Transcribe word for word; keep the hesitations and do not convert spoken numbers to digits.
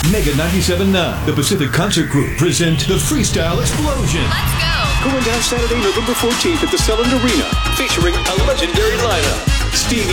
Mega ninety-seven point nine, the Pacific Concert Group present the Freestyle Explosion. Let's go! Going down Saturday, November fourteenth at the Selland Arena, featuring a legendary lineup. Stevie